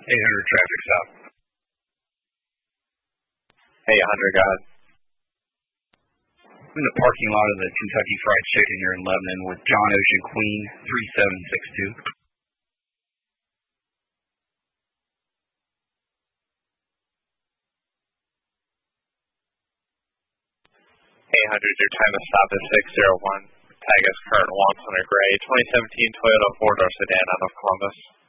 800 traffic stop. Hey, 100, God. I'm in the parking lot of the Kentucky Fried Chicken here in Lebanon with John Ocean Queen, 3762. Hey, 100, your time of stop is 601. Tag is current 100 gray, 2017 Toyota 4-door sedan out of Columbus.